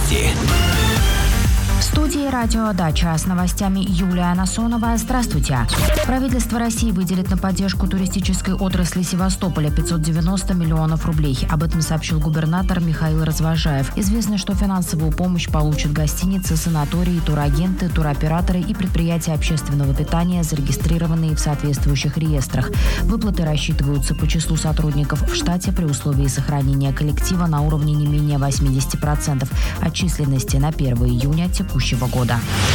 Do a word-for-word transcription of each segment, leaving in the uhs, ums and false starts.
новости. В студии «Радио Дача» с новостями Юлия Насонова. Здравствуйте. Правительство России выделит на поддержку туристической отрасли Севастополя пятьсот девяносто миллионов рублей. Об этом сообщил губернатор Михаил Развожаев. Известно, что финансовую помощь получат гостиницы, санатории, турагенты, туроператоры и предприятия общественного питания, зарегистрированные в соответствующих реестрах. Выплаты рассчитываются по числу сотрудников в штате при условии сохранения коллектива на уровне не менее восемьдесят процентов от численности на первое июня текущего года.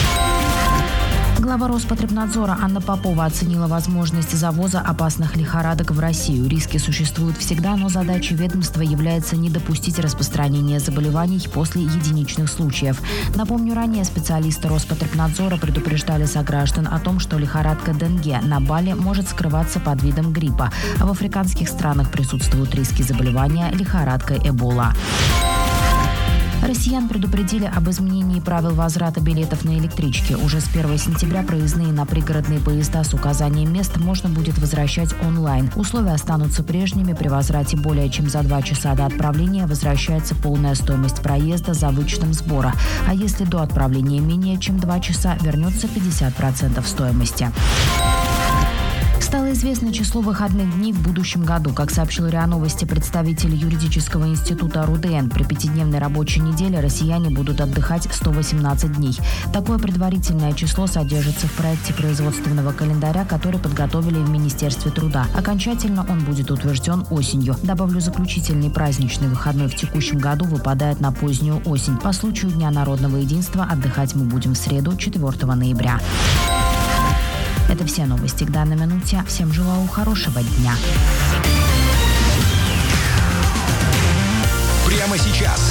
Глава Роспотребнадзора Анна Попова оценила возможность завоза опасных лихорадок в Россию. Риски существуют всегда, но задачей ведомства является не допустить распространения заболеваний после единичных случаев. Напомню, ранее специалисты Роспотребнадзора предупреждали сограждан о том, что лихорадка Денге на Бали может скрываться под видом гриппа, а в африканских странах присутствуют риски заболевания лихорадкой Эбола. Россиян предупредили об изменении правил возврата билетов на электричке. Уже с первого сентября проездные на пригородные поезда с указанием мест можно будет возвращать онлайн. Условия останутся прежними. При возврате более чем за два часа до отправления возвращается полная стоимость проезда за вычетом сбора. А если до отправления менее чем два часа, вернется пятьдесят процентов стоимости. Стало известно число выходных дней в будущем году. Как сообщил РИА Новости представитель юридического института РУДН, при пятидневной рабочей неделе россияне будут отдыхать сто восемнадцать дней. Такое предварительное число содержится в проекте производственного календаря, который подготовили в Министерстве труда. Окончательно он будет утвержден осенью. Добавлю, заключительный праздничный выходной в текущем году выпадает на позднюю осень. По случаю Дня народного единства отдыхать мы будем в среду, четвёртого ноября. Это все новости к данной минуте. Всем желаю хорошего дня. Прямо сейчас